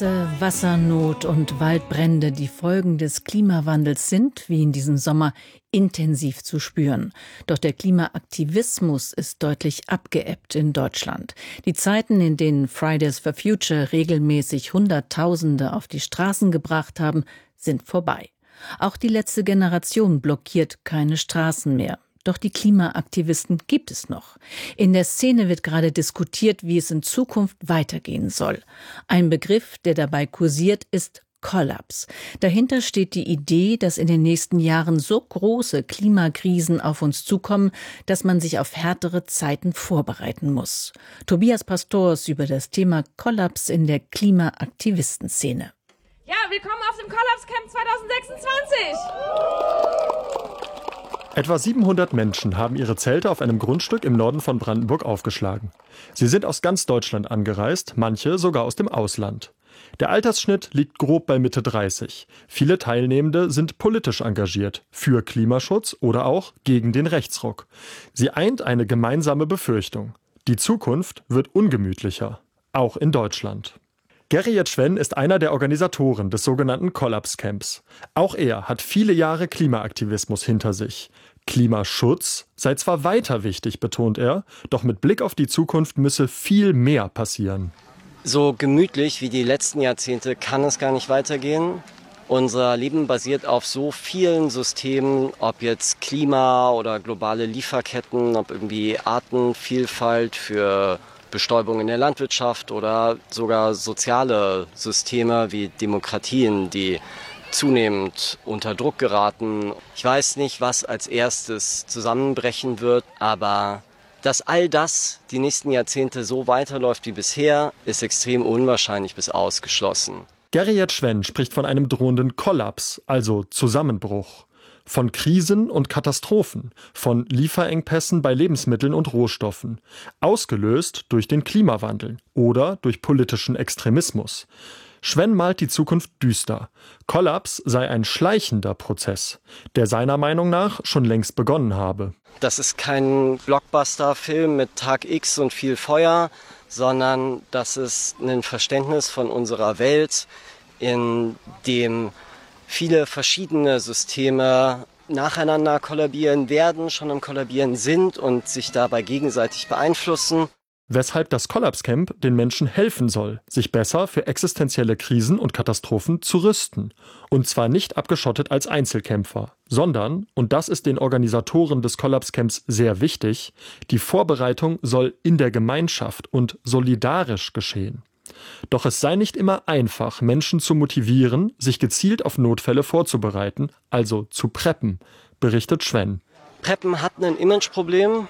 Wassernot und Waldbrände, die Folgen des Klimawandels sind, wie in diesem Sommer, intensiv zu spüren. Doch der Klimaaktivismus ist deutlich abgeebbt in Deutschland. Die Zeiten, in denen Fridays for Future regelmäßig Hunderttausende auf die Straßen gebracht haben, sind vorbei. Auch die letzte Generation blockiert keine Straßen mehr. Doch die Klimaaktivisten gibt es noch. In der Szene wird gerade diskutiert, wie es in Zukunft weitergehen soll. Ein Begriff, der dabei kursiert, ist Kollaps. Dahinter steht die Idee, dass in den nächsten Jahren so große Klimakrisen auf uns zukommen, dass man sich auf härtere Zeiten vorbereiten muss. Tobias Pastors über das Thema Kollaps in der Klimaaktivistenszene. Ja, willkommen auf dem Kollaps-Camp 2026! Etwa 700 Menschen haben ihre Zelte auf einem Grundstück im Norden von Brandenburg aufgeschlagen. Sie sind aus ganz Deutschland angereist, manche sogar aus dem Ausland. Der Altersschnitt liegt grob bei Mitte 30. Viele Teilnehmende sind politisch engagiert, für Klimaschutz oder auch gegen den Rechtsruck. Sie eint eine gemeinsame Befürchtung. Die Zukunft wird ungemütlicher, auch in Deutschland. Gerriet Schwenn ist einer der Organisatoren des sogenannten Kollaps-Camps. Auch er hat viele Jahre Klimaaktivismus hinter sich. Klimaschutz sei zwar weiter wichtig, betont er, doch mit Blick auf die Zukunft müsse viel mehr passieren. So gemütlich wie die letzten Jahrzehnte kann es gar nicht weitergehen. Unser Leben basiert auf so vielen Systemen, ob jetzt Klima oder globale Lieferketten, ob irgendwie Artenvielfalt für Bestäubung in der Landwirtschaft oder sogar soziale Systeme wie Demokratien, die zunehmend unter Druck geraten. Ich weiß nicht, was als erstes zusammenbrechen wird, aber dass all das die nächsten Jahrzehnte so weiterläuft wie bisher, ist extrem unwahrscheinlich bis ausgeschlossen. Gerriet Schwenn spricht von einem drohenden Kollaps, also Zusammenbruch. Von Krisen und Katastrophen, von Lieferengpässen bei Lebensmitteln und Rohstoffen, ausgelöst durch den Klimawandel oder durch politischen Extremismus. Schwenn malt die Zukunft düster. Kollaps sei ein schleichender Prozess, der seiner Meinung nach schon längst begonnen habe. Das ist kein Blockbuster-Film mit Tag X und viel Feuer, sondern das ist ein Verständnis von unserer Welt, in dem viele verschiedene Systeme nacheinander kollabieren werden, schon am Kollabieren sind und sich dabei gegenseitig beeinflussen. Weshalb das Kollaps-Camp den Menschen helfen soll, sich besser für existenzielle Krisen und Katastrophen zu rüsten. Und zwar nicht abgeschottet als Einzelkämpfer, sondern, und das ist den Organisatoren des Kollaps-Camps sehr wichtig, die Vorbereitung soll in der Gemeinschaft und solidarisch geschehen. Doch es sei nicht immer einfach, Menschen zu motivieren, sich gezielt auf Notfälle vorzubereiten, also zu preppen, berichtet Schwenn. Preppen hat ein Imageproblem.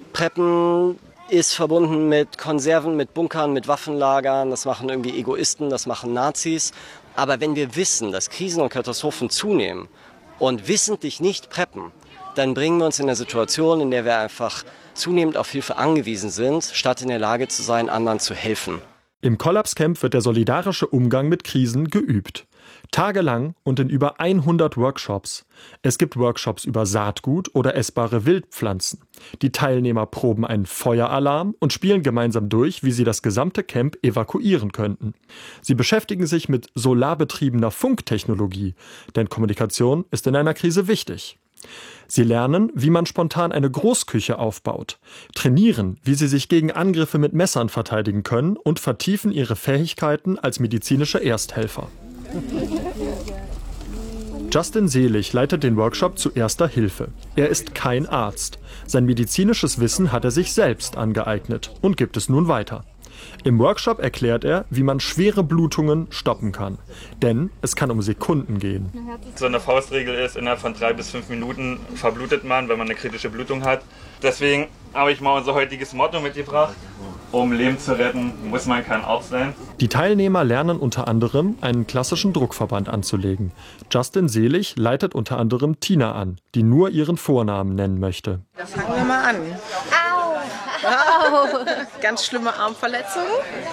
Preppen ist verbunden mit Konserven, mit Bunkern, mit Waffenlagern. Das machen irgendwie Egoisten, das machen Nazis. Aber wenn wir wissen, dass Krisen und Katastrophen zunehmen und wissentlich nicht preppen, dann bringen wir uns in eine Situation, in der wir einfach zunehmend auf Hilfe angewiesen sind, statt in der Lage zu sein, anderen zu helfen. Im Kollaps-Camp wird der solidarische Umgang mit Krisen geübt. Tagelang und in über 100 Workshops. Es gibt Workshops über Saatgut oder essbare Wildpflanzen. Die Teilnehmer proben einen Feueralarm und spielen gemeinsam durch, wie sie das gesamte Camp evakuieren könnten. Sie beschäftigen sich mit solarbetriebener Funktechnologie, denn Kommunikation ist in einer Krise wichtig. Sie lernen, wie man spontan eine Großküche aufbaut, trainieren, wie sie sich gegen Angriffe mit Messern verteidigen können und vertiefen ihre Fähigkeiten als medizinische Ersthelfer. Justin Selig leitet den Workshop zu Erster Hilfe. Er ist kein Arzt. Sein medizinisches Wissen hat er sich selbst angeeignet und gibt es nun weiter. Im Workshop erklärt er, wie man schwere Blutungen stoppen kann. Denn es kann um Sekunden gehen. So eine Faustregel ist, innerhalb von 3 bis 5 Minuten verblutet man, wenn man eine kritische Blutung hat. Deswegen habe ich mal unser heutiges Motto mitgebracht. Um Leben zu retten, muss man kein Arzt sein. Die Teilnehmer lernen unter anderem, einen klassischen Druckverband anzulegen. Justin Selig leitet unter anderem Tina an, die nur ihren Vornamen nennen möchte. Da fangen wir mal an. Ganz schlimme Armverletzung.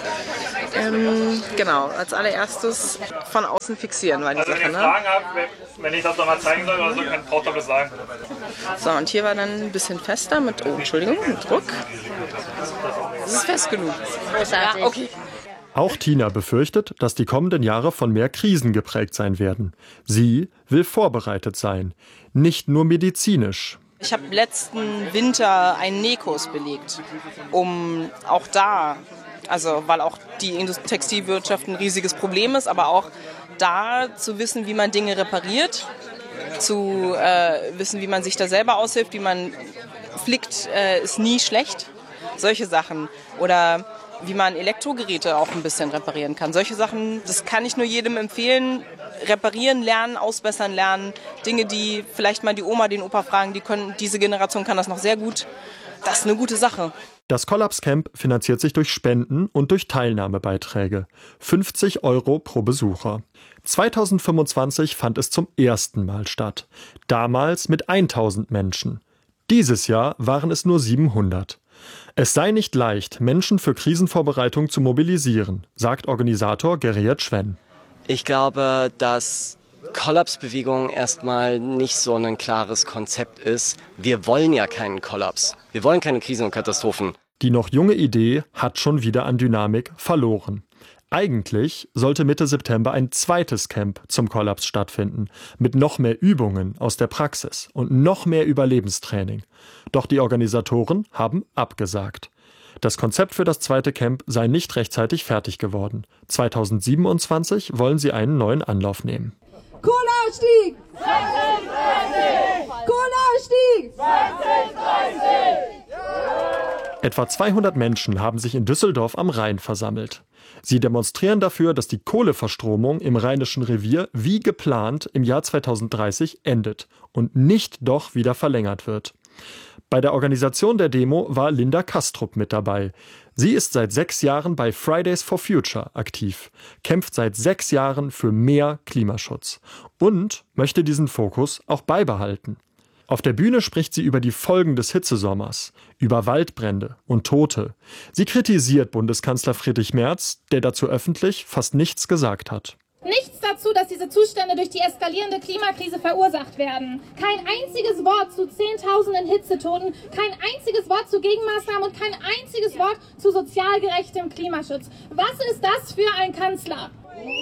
Genau, als allererstes von außen fixieren war die Also Sache. wenn ihr Fragen habt, wenn ich das nochmal zeigen soll oder so, braucht ihr das sagen. So, und hier war dann ein bisschen fester mit, mit Druck. Das ist fest genug. Großartig. Ja, okay. Auch Tina befürchtet, dass die kommenden Jahre von mehr Krisen geprägt sein werden. Sie will vorbereitet sein, nicht nur medizinisch. Ich habe letzten Winter einen Nähkurs belegt, um auch da, also weil auch die Textilwirtschaft ein riesiges Problem ist, aber auch da zu wissen, wie man Dinge repariert, zu wissen, wie man sich da selber aushilft, wie man flickt, ist nie schlecht. Solche Sachen. Oder wie man Elektrogeräte auch ein bisschen reparieren kann. Solche Sachen, das kann ich nur jedem empfehlen. Reparieren lernen, ausbessern lernen. Dinge, die vielleicht mal die Oma, den Opa fragen, diese Generation kann das noch sehr gut. Das ist eine gute Sache. Das Collapse Camp finanziert sich durch Spenden und durch Teilnahmebeiträge. 50 € pro Besucher. 2025 fand es zum ersten Mal statt. Damals mit 1000 Menschen. Dieses Jahr waren es nur 700. Es sei nicht leicht, Menschen für Krisenvorbereitung zu mobilisieren, sagt Organisator Geriat Schwenn. Ich glaube, dass Kollapsbewegung erstmal nicht so ein klares Konzept ist. Wir wollen ja keinen Kollaps. Wir wollen keine Krisen und Katastrophen. Die noch junge Idee hat schon wieder an Dynamik verloren. Eigentlich sollte Mitte September ein zweites Camp zum Kollaps stattfinden, mit noch mehr Übungen aus der Praxis und noch mehr Überlebenstraining. Doch die Organisatoren haben abgesagt. Das Konzept für das zweite Camp sei nicht rechtzeitig fertig geworden. 2027 wollen sie einen neuen Anlauf nehmen. Kohleausstieg! 2030! Kohleausstieg! 2030! Etwa 200 Menschen haben sich in Düsseldorf am Rhein versammelt. Sie demonstrieren dafür, dass die Kohleverstromung im Rheinischen Revier wie geplant im Jahr 2030 endet und nicht doch wieder verlängert wird. Bei der Organisation der Demo war Linda Kastrup mit dabei. Sie ist seit 6 Jahren bei Fridays for Future aktiv, kämpft seit 6 Jahren für mehr Klimaschutz und möchte diesen Fokus auch beibehalten. Auf der Bühne spricht sie über die Folgen des Hitzesommers, über Waldbrände und Tote. Sie kritisiert Bundeskanzler Friedrich Merz, der dazu öffentlich fast nichts gesagt hat. Nichts dazu, dass diese Zustände durch die eskalierende Klimakrise verursacht werden. Kein einziges Wort zu Zehntausenden Hitzetoten, kein einziges Wort zu Gegenmaßnahmen und kein einziges Wort zu sozial gerechtem Klimaschutz. Was ist das für ein Kanzler?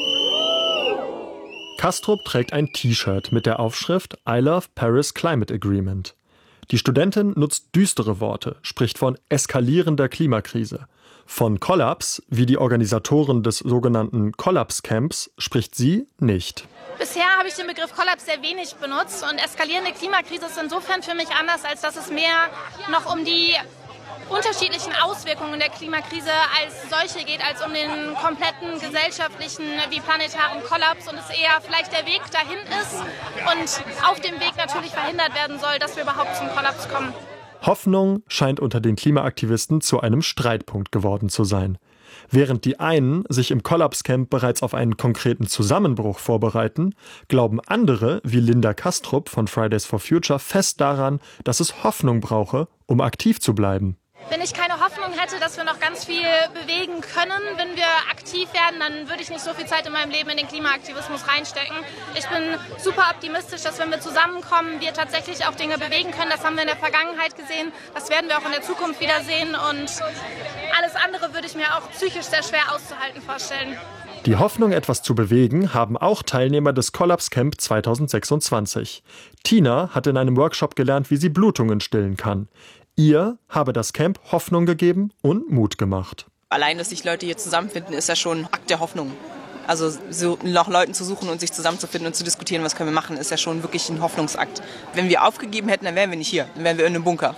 Kastrup trägt ein T-Shirt mit der Aufschrift I Love Paris Climate Agreement. Die Studentin nutzt düstere Worte, spricht von eskalierender Klimakrise. Von Kollaps, wie die Organisatoren des sogenannten Collapse Camps, spricht sie nicht. Bisher habe ich den Begriff Kollaps sehr wenig benutzt und eskalierende Klimakrise ist insofern für mich anders, als dass es mehr noch um die unterschiedlichen Auswirkungen der Klimakrise als solche geht, als um den kompletten gesellschaftlichen wie planetaren Kollaps und es eher vielleicht der Weg dahin ist und auf dem Weg natürlich verhindert werden soll, dass wir überhaupt zum Kollaps kommen. Hoffnung scheint unter den Klimaaktivisten zu einem Streitpunkt geworden zu sein. Während die einen sich im Collapse-Camp bereits auf einen konkreten Zusammenbruch vorbereiten, glauben andere, wie Linda Kastrup von Fridays for Future, fest daran, dass es Hoffnung brauche, um aktiv zu bleiben. Wenn ich keine Hoffnung hätte, dass wir noch ganz viel bewegen können, wenn wir aktiv werden, dann würde ich nicht so viel Zeit in meinem Leben in den Klimaaktivismus reinstecken. Ich bin super optimistisch, dass wenn wir zusammenkommen, wir tatsächlich auch Dinge bewegen können. Das haben wir in der Vergangenheit gesehen, das werden wir auch in der Zukunft wieder sehen und alles andere würde ich mir auch psychisch sehr schwer auszuhalten vorstellen. Die Hoffnung, etwas zu bewegen, haben auch Teilnehmer des Collapse Camp 2026. Tina hat in einem Workshop gelernt, wie sie Blutungen stillen kann. Ihr habe das Camp Hoffnung gegeben und Mut gemacht. Allein, dass sich Leute hier zusammenfinden, ist ja schon ein Akt der Hoffnung. Also so nach Leuten zu suchen und sich zusammenzufinden und zu diskutieren, was können wir machen, ist ja schon wirklich ein Hoffnungsakt. Wenn wir aufgegeben hätten, dann wären wir nicht hier, dann wären wir in einem Bunker.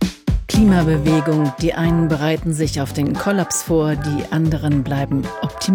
Klimabewegung, die einen bereiten sich auf den Kollaps vor, die anderen bleiben optimistisch.